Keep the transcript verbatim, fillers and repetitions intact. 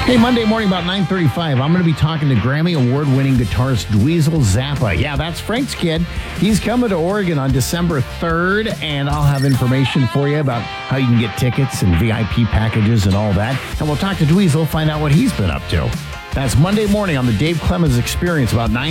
Hey, Monday morning about nine thirty-five, I'm going to be talking to Grammy Award-winning guitarist Dweezil Zappa. Yeah, that's Frank's kid. He's coming to Oregon on December third, and I'll have information for you about how you can get tickets and V I P packages and all that. And we'll talk to Dweezil, find out what he's been up to. That's Monday morning on the Dave Clemens Experience about nine